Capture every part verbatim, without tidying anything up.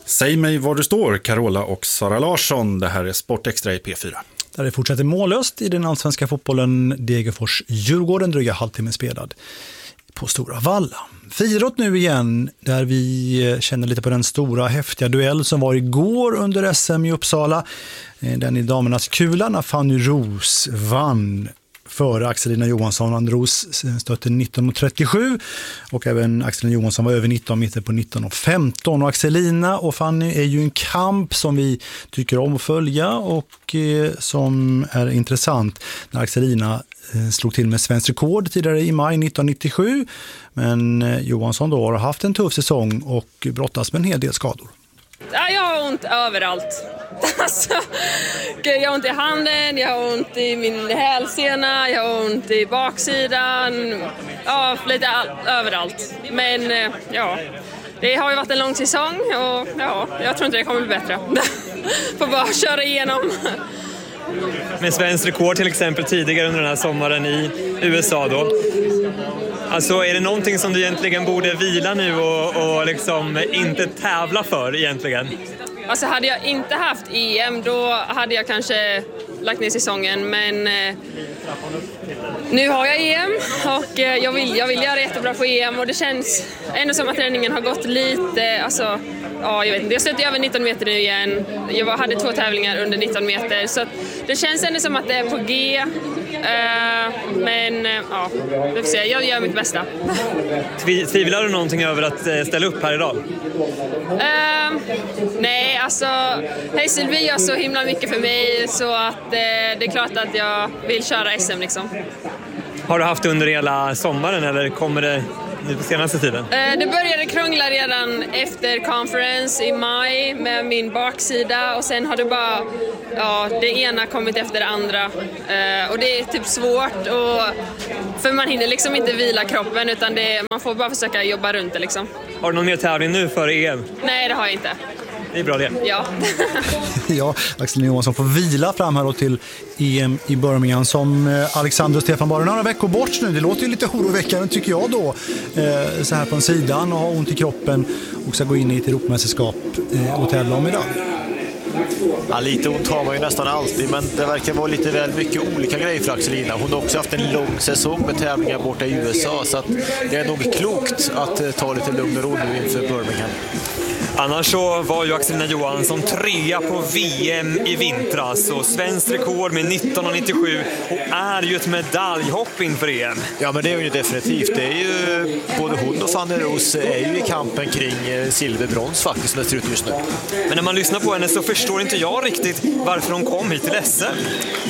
Säg mig var du står, Carola och Sara Larsson. Det här är Sportextra i P fyra. Där det fortsätter mållöst i den allsvenska fotbollen. Degerfors-Djurgården, dryga halvtimme spelad på Stora Valla. Firat nu igen, där vi känner lite på den stora häftiga duell som var igår under S M i Uppsala. Den i damernas kula när Fanny Roos vann före Axelina Johansson. Fanny Roos stötte nitton trettiosju och även Axelina Johansson var över nitton, mitten på nitton femton. Och Axelina och Fanny är ju en kamp som vi tycker om att följa och eh, som är intressant när Axelina eh, slog till med svensk rekord tidigare i maj nitton nittiosju. Men eh, Johansson då har haft en tuff säsong och brottas med en hel del skador. Ja, jag har ont överallt. Alltså, jag har ont i handen, jag har ont i min hälsena, jag har ont i baksidan. Ja, lite all, överallt. Men ja, det har ju varit en lång säsong och ja, jag tror inte det kommer bli bättre. Får bara köra igenom. Med svensk rekord till exempel tidigare under den här sommaren i U S A då. Alltså är det någonting som du egentligen borde vila nu och, och liksom inte tävla för egentligen? Alltså hade jag inte haft E M då hade jag kanske lagt ner säsongen, men eh, nu har jag E M och eh, jag, vill, jag vill göra jättebra på E M och det känns ändå som att träningen har gått lite, alltså ja, jag vet inte, jag stötte över nitton meter nu igen. Jag var, hade två tävlingar under nitton meter så att det känns ändå som att det är på G. Uh, men uh, ja, vi får se. Jag gör mitt bästa. Tvivlar du någonting över att uh, ställa upp här idag? Uh, nej, alltså Hässelby gör så himla mycket för mig så att uh, det är klart att jag vill köra S M liksom. Har du haft det under hela sommaren eller kommer det nu på senaste tiden? Uh, det började krångla redan efter conference i maj med min baksida och sen har det bara ja, det ena kommit efter det andra uh, och det är typ svårt och, för man hinner liksom inte vila kroppen utan det, man får bara försöka jobba runt det liksom. Har du någon mer tävling nu för E M? Nej, det har jag inte. Det är bra det. Ja. Ja, Axelina Johansson får vila fram här då till E M i Birmingham som Alexander och Stefan bara några veckor bort nu. Det låter ju lite oroväckande tycker jag då. Eh, så här på en sidan och ha ont i kroppen och ska gå in i ett Europamästerskap eh, och tävla om idag. Ja, lite ont har man ju nästan alltid, men det verkar vara lite väl mycket olika grejer för Axelina. Hon har också haft en lång säsong med tävlingar borta i U S A så att det är nog klokt att ta lite lugn och ro nu inför Birmingham. Annars så var ju Axelina Johansson trea på V M i vintras och svensk rekord med nitton nittiosju och är ju ett medaljhopp inför E M. Ja, men det är ju definitivt. Det är ju både hon och Fanny Roos är ju i kampen kring silverbrons faktiskt som det ser ut just nu. Men när man lyssnar på henne så förstår inte jag riktigt varför hon kom hit till S M.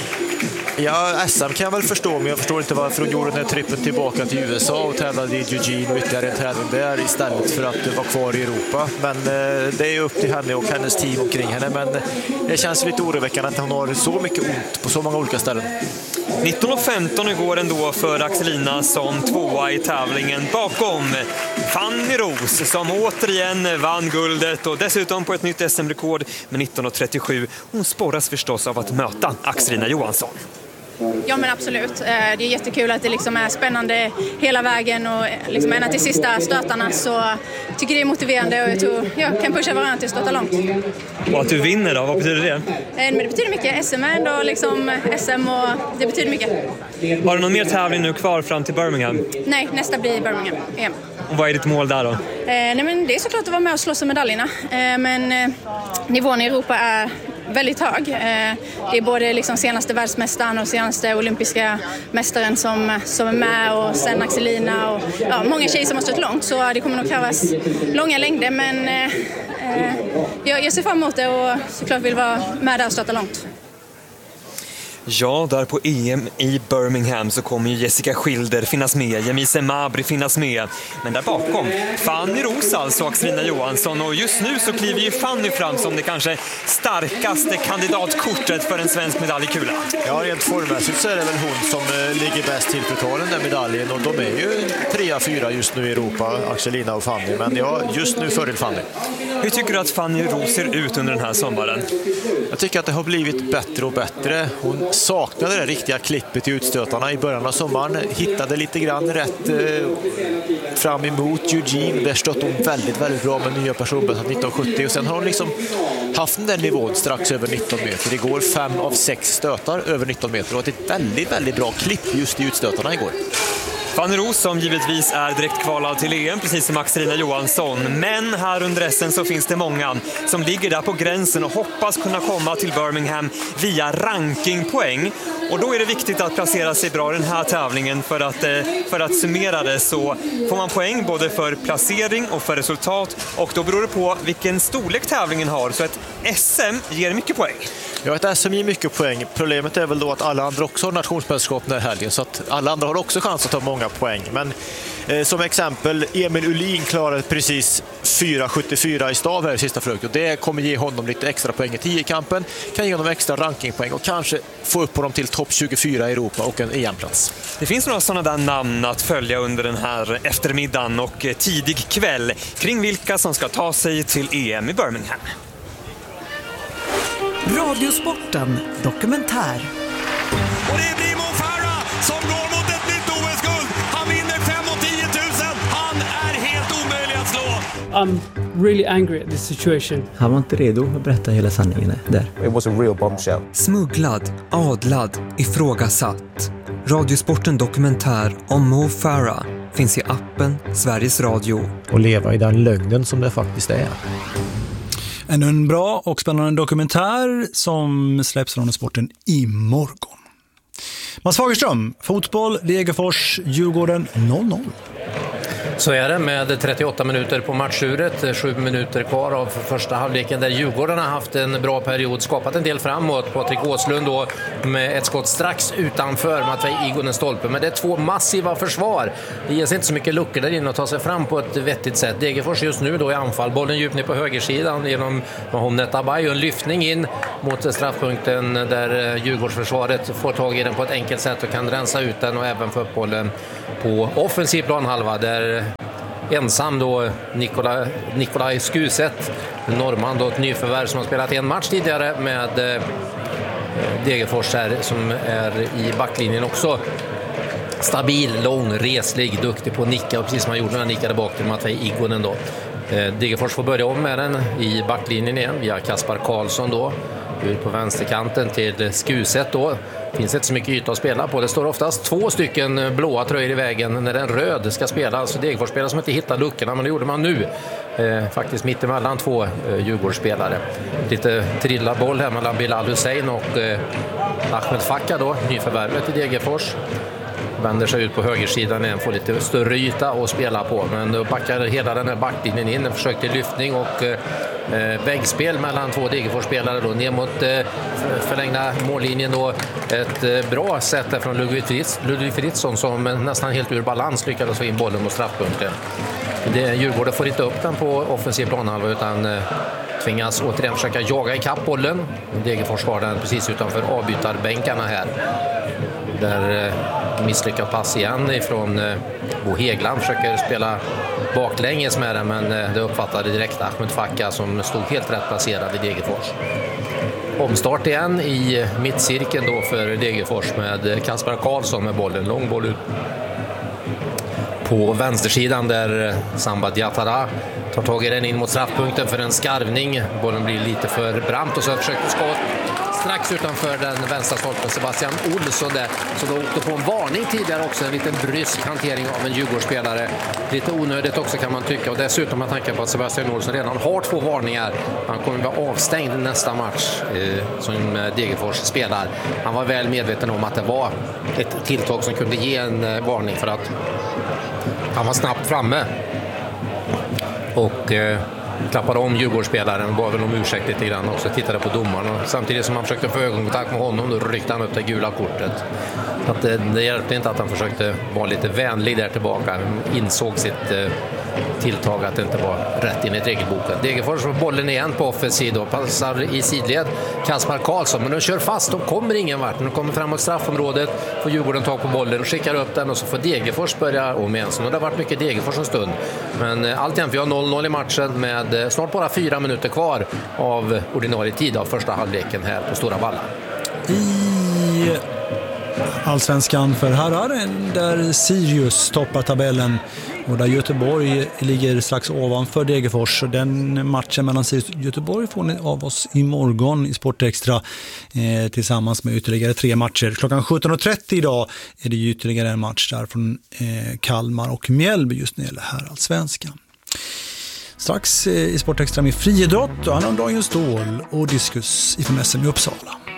Ja, S M kan jag väl förstå, men jag förstår inte varför hon gjorde den här trippen tillbaka till U S A och tävlade i Eugene och ytterligare en tävling där istället för att vara kvar i Europa. Men eh, det är upp till henne och hennes team omkring henne. Men det känns lite oroväckande att hon har så mycket ont på så många olika ställen. nitton femton igår ändå för Axelina som tvåa i tävlingen bakom Fanny Roos som återigen vann guldet och dessutom på ett nytt S M-rekord med nitton trettiosju. Hon sporras förstås av att möta Axelina Johansson. Ja, men absolut. Det är jättekul att det liksom är spännande hela vägen och liksom ända till sista stötarna så jag tycker det är motiverande och jag tror jag kan pusha varandra till att stöta långt. Och att du vinner då, vad betyder det? Men det betyder mycket. S M är ändå liksom S M och det betyder mycket. Har du någon mer tävling nu kvar fram till Birmingham? Nej, nästa blir Birmingham. Ja. Och vad är ditt mål där då? Eh, nej, men det är såklart att vara med och slåss om medaljerna. Eh, men eh, nivån i Europa är väldigt hög. Eh, det är både liksom senaste världsmästaren och senaste olympiska mästaren som, som är med och sen Axelina och ja, många tjejer som har stått långt så det kommer nog krävas långa längder men eh, eh, jag, jag ser fram emot det och såklart vill vara med där och starta långt. Ja, där på E M i Birmingham så kommer ju Jessica Schilder finnas med, Jemise Mabry finnas med. Men där bakom, Fanny Roos alltså och Axelina Johansson. Och just nu så kliver ju Fanny fram som det kanske starkaste kandidatkortet för en svensk medaljkula. Ja, rent formmässigt så är det väl hon som ligger bäst till för ta den där medaljen. Och de är ju trea, fyra just nu i Europa, Axelina och Fanny. Men ja, just nu fördel Fanny. Hur tycker du att Fanny Roos ser ut under den här sommaren? Jag tycker att det har blivit bättre och bättre. Hon saknade det riktiga klippet i utstötarna i början av sommaren. Hittade lite grann rätt eh, fram emot Eugene. Där stötte hon väldigt, väldigt bra med nya personbästet nitton sjuttio. Och sen har hon liksom haft den där nivån strax över nitton meter. Det går fem av sex stötar över nitton meter. Och ett väldigt, väldigt bra klipp just i utstötarna igår. Fanny Roos som givetvis är direkt kvalad till E M, precis som Axelina Johansson. Men här under S M så finns det många som ligger där på gränsen och hoppas kunna komma till Birmingham via rankingpoäng. Och då är det viktigt att placera sig bra i den här tävlingen för att, för att summera det, så får man poäng både för placering och för resultat. Och då beror det på vilken storlek tävlingen har, så ett S M ger mycket poäng. Ja, ett S M ger mycket poäng. Problemet är väl då att alla andra också har nationsmästerskap den här helgen, så att alla andra har också chans att ta många poäng. Men eh, som exempel, Emil Ullin klarade precis fyra sjuttiofyra i stav här i sista försöket. Och det kommer ge honom lite extra poäng i tio-kampen, kan ge honom extra rankingpoäng och kanske få upp honom till topp tjugofyra i Europa och en E M-plats. Det finns några sådana där namn att följa under den här eftermiddagen och tidig kväll kring vilka som ska ta sig till E M i Birmingham. Radiosporten dokumentär. Och det blir Mo Farah som går mot ett nytt O S-guld. Han vinner fem och tio tusen. Han är helt omöjlig att slå. I'm really angry at this situation. Han var inte redo att berätta hela sanningen där. It was a real bombshell. Smugglad, adlad, ifrågasatt. Radiosporten dokumentär om Mo Farah finns i appen Sveriges Radio. Och leva i den lögnen som det faktiskt är. Ännu en bra och spännande dokumentär som släpps från sporten imorgon. Mats Fagerström, fotboll, Degerfors, Djurgården noll noll. Så är det med trettioåtta minuter på matchuret, sju minuter kvar av första halvleken där Djurgården har haft en bra period, skapat en del framåt. Patrik Åslund då med ett skott strax utanför Matvej Igonens stolpe, men det är två massiva försvar. Det ges inte så mycket luckor där inne att ta sig fram på ett vettigt sätt. Degerfors just nu då i anfall, bollen djupt ner på högersidan genom Mahomnet Abay och en lyftning in mot straffpunkten där Djurgårdsförsvaret får tag i den på ett enkelt sätt och kan rensa ut den och även få upp bollen på offensiv planhalva där ensam då Nikola, Nikolaj Skuset, norrman då, ett nyförvärv som har spelat en match tidigare med eh, Degerfors här, som är i backlinjen också. Stabil, lång, reslig, duktig på att nicka, och precis som han gjorde när han nickade bak till Matvej Igonen då. Eh, Degerfors får börja om med den i backlinjen igen via Kaspar Karlsson då. Ut på vänsterkanten till Skuset då. Finns inte så mycket yta att spela på. Det står oftast två stycken blåa tröjor i vägen när en röd ska spela. Så Degerfors spelare som inte hittar luckorna, men det gjorde man nu. Eh, faktiskt mitt emellan två eh, Djurgårdsspelare. Lite trilla boll här mellan Bilal Hussein och eh, Ahmed Fakka då, nyförvärvet i Degerfors. Vänder sig ut på högersidan igen, får lite större yta att spela på. Men då backar hela den här backlinjen in. En försök till lyftning och eh, väggspel mellan två Degerfors-spelare då, ner mot eh, förlängda mållinjen då. Ett eh, bra sätt där från Ludvig, Fritz, Ludvig Fritzson som nästan helt ur balans lyckades få in bollen mot straffpunkten. Det, Djurgården får inte upp den på offensiv planhalva utan eh, tvingas återigen försöka jaga i kapp bollen. Degerfors har den precis utanför avbytarbänkarna här. Där eh, misslyckat pass igen ifrån eh, Bo Hegland, försöker spela baklänges med den, men eh, det uppfattade direkt Ahmed Fakka som stod helt rätt placerad i Degerfors. Omstart igen i mittcirkeln då för Degerfors med Kaspar Karlsson med bollen, lång boll ut på vänstersidan där Samba Diatara tar tag i den in mot straffpunkten för en skarvning. Bollen blir lite för brant och så försöker skott strax utanför den vänstra stolpen Sebastian Olsson där, så då åkte på en varning tidigare också, en liten brysk hantering av en Djurgårdsspelare. Lite onödigt också kan man tycka, och dessutom med tanke på att Sebastian Olsson redan har två varningar. Han kommer vara avstängd nästa match eh, som Degerfors spelar. Han var väl medveten om att det var ett tilltag som kunde ge en eh, varning för att han var snabbt framme och eh, klappade om Djurgårdsspelaren, var väl om ursäkt lite grann också, tittade på domaren och samtidigt som han försökte få ögonkontakt med honom då ryckte han upp det gula kortet. Att det, det hjälpte inte att han försökte vara lite vänlig där tillbaka. Han insåg sitt eh, tilltag att det inte var rätt enligt regelboken. Degerfors får bollen igen på offensiv och passar i sidled Kaspar Karlsson, men de kör fast, de kommer ingen vart. De kommer framåt straffområdet, får Djurgården tag på bollen och skickar upp den och så får Degerfors börja om igen. Så det har varit mycket Degerfors en stund. Men eh, alltjämt vi har noll noll i matchen med eh, snart bara fyra minuter kvar av ordinarie tid av första halvleken här på Stora Valla. I Allsvenskan för herrar där Sirius toppar tabellen och där Göteborg ligger strax ovanför Degerfors. Den matchen mellan Sirius och Göteborg får ni av oss imorgon i Sportextra eh, tillsammans med ytterligare tre matcher. Klockan sjutton och trettio idag är det ytterligare en match där från eh, Kalmar och Mjällby just när det gäller herrallsvenskan. Strax eh, i Sportextra med friidrott och annan dagens stål och diskus ifrån S M i Uppsala.